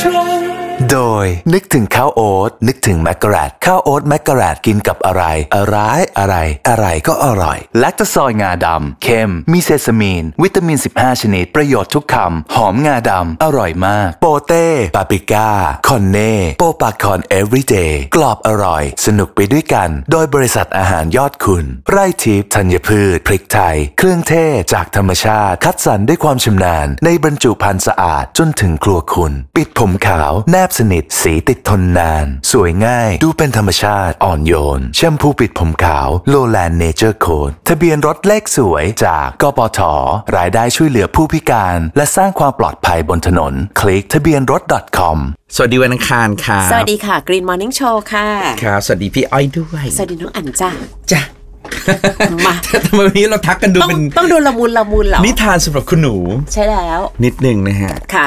โดยนึกถึงข้าวโอ๊ตนึกถึงแมกกะแรดข้าวโอ๊ตแมกกะแรดกินกับอะไรอะไรก็อร่อยแลคโตซอยงาดำเค็มมีเซซามีนวิตามิน15ชนิดประโยชน์ทุกคำหอมงาดำอร่อยมากโปเต้ปาปริก้าคอนเน่โปปาคอนเอฟวีเดย์กรอบอร่อยสนุกไปด้วยกันโดยบริษัทอาหารยอดคุณไร่ทิพย์ธัญพืชพริกไทยเครื่องเทศจากธรรมชาติคัดสรรด้วยความชำนาญในบรรจุภัณฑ์สะอาดจนถึงครัวคุณปิดผมขาวแนบสนิทสีติดทนนานสวยง่ายดูเป็นธรรมชาติอ่อนโยนแชมพูปิดผมขาวโลแลนด์เนเจอร์โค้ดทะเบียนรถเลขสวยจากกปท.รายได้ช่วยเหลือผู้พิการและสร้างความปลอดภัยบนถนนคลิกทะเบียนรถ .com สวัสดีวันอังคารค่ะสวัสดีค่ะ Green Morning Show ค่ะครับสวัสดีพี่อ้อยด้วยสวัสดีน้องอั๋นจ้ะมาทำไมวันนี้เราทักกันดูเป็นต้องดูละมุนเหรอนิทานสำหรับคุณหนูใช่แล้วนิดนึงนะฮะค่ะ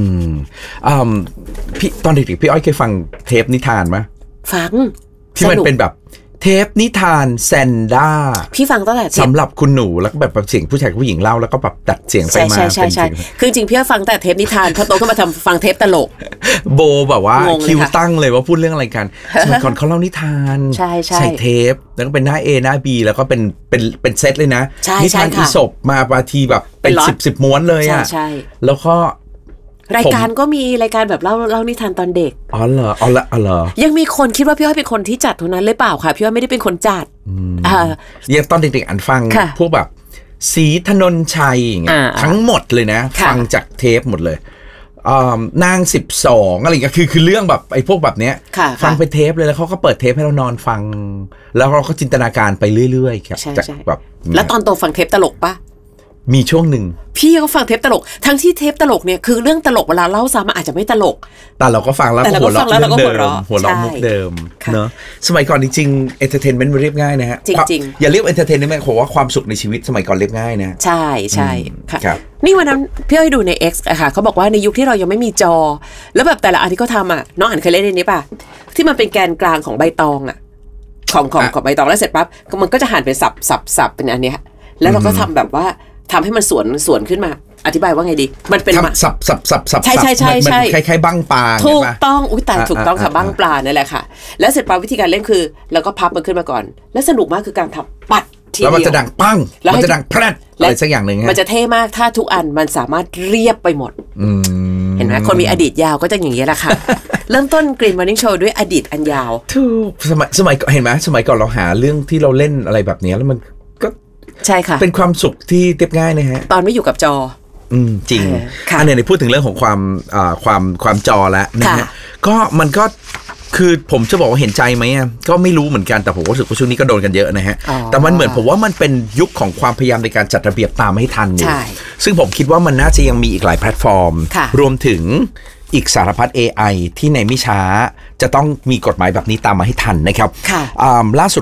พี่ตอนเด็กๆพี่อ้อยเคยฟังเทปนิทานไหมฟังที่มันเป็นแบบเทปนิทานแซนด้าพี่ฟังตั้งแต่สำหรับคุณหนูแล้วก็แบบเสียงผู้ชายกับผู้หญิงเล่าแล้วก็แบบดัดเสียงไปมาใช่คือจริงพี่ฟังแต่เทปนิทานพอโตขึ้นมาทำฟังเทปตลกโบแบบว่าคิวตั้งเลยว่าพูดเรื่องอะไรกันสมัยก่อนเขาเล่านิทานใส่เทปแล้วก็เป็นหน้า A หน้า B แล้วก็เป็นเซตเลยนะนิทานอีสปมาบางทีแบบเป็น10ม้วนเลยอ่ะแล้วก็รายการก็มีรายการแบบเล่านิทานตอนเด็กอ๋อเหรอยังมีคนคิดว่าพี่อ้อยเป็นคนที่จัดเท่านั้นเลยเปล่าค่ะพี่อ้อยไม่ได้เป็นคนจัดยังตอนเด็กๆอ่านฟังพวกแบบศรีถนนชัยอย่างเงี้ยทั้งหมดเลยนะฟังจากเทปหมดเลยนาง12อะไรอย่างเงี้ยคือเรื่องแบบไอ้พวกแบบเนี้ยฟังไปเทปเลยแล้วเขาก็เปิดเทปให้เรานอนฟังแล้วเราก็จินตนาการไปเรื่อยๆครับจากแบบแล้วตอนโตฟังเทปตลกปะมีช่วงหนึ่งพี่ก็ฟังเทปตลกทั้งที่เทปตลกเนี่ยคือเรื่องตลกเวลาเล่าซ้ำอาจจะไม่ตลกแต่เราก็ฟังแล้วหัวเราะเรื่องเดิมหัวเราะมุกเดิมเนอะสมัยก่อนจริงๆเอนเตอร์เทนเมนต์มันเรียบง่ายนะฮะจริงอย่าเรียกเอนเตอร์เทนเมนต์ผมว่าความสุขในชีวิตสมัยก่อนเรียบง่ายนะใช่ค่ะนี่วันนั้นพี่อ้อยดูใน X อะค่ะเขาบอกว่าในยุคที่เรายังไม่มีจอแล้วแบบแต่ละอันที่เขาทำอะน้องอั๋นเคยเล่นในนี้ป่ะที่มันเป็นแกนกลางของใบตองอะของใบตองแล้วเสร็จปั๊บมันก็จะหั่นเป็นสับเป็นอันเนี้ยแล้วเราก็ทำแบบว่าทำให้มันสวนขึ้นมาอธิบายว่าไงดีมันเป็นสับใช่คล้ายๆบั้งปลาถูกต้องตายถูกต้องค่ะบั้งปลานั่นแหละค่ะแล้วเสร็จปั๊บวิธีการเล่นคือเราก็พับมันขึ้นมาก่อนแล้วสนุกมากคือการทำปัดทีเดียวแล้วมันจะดังปังมันจะดังแพร่อะไรสักอย่างนึงมันจะเท่มากถ้าทุกอันมันสามารถเรียบไปหมดเห็นไหมคนมีอดีตยาวก็จะอย่างนี้แหละค่ะเริ่มต้น Green Morning Show ด้วยอดีตอันยาวถูกสมัยเห็นไหมสมัยก่อนเราหาเรื่องที่เราเล่นอะไรแบบนี้แล้วมันใช่ค่ะเป็นความสุขที่เรียบง่ายนะฮะตอนไม่อยู่กับจอจริงอันนี้พูดถึงเรื่องของความจอแล้วนะฮะก็มันก็คือผมจะบอกว่าเห็นใจไหมก็ไม่รู้เหมือนกันแต่ผมรู้สึกว่าช่วงนี้ก็โดนกันเยอะนะฮะแต่มันเหมือนผมว่ามันเป็นยุคของความพยายามในการจัดระเบียบตามให้ทันอยู่ซึ่งผมคิดว่ามันน่าจะยังมีอีกหลายแพลตฟอร์มรวมถึงอีกสารพัด AI ที่ในไม่ช้าจะต้องมีกฎหมายแบบนี้ตามมาให้ทันนะครับล่าสุด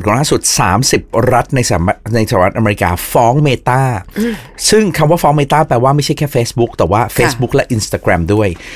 30รัฐในสหรัฐอเมริกาฟ้อง Meta ซึ่งคำว่าฟ้อง Meta แปลว่าไม่ใช่แค่ Facebook แต่ว่า Facebook และ Instagram ด้วย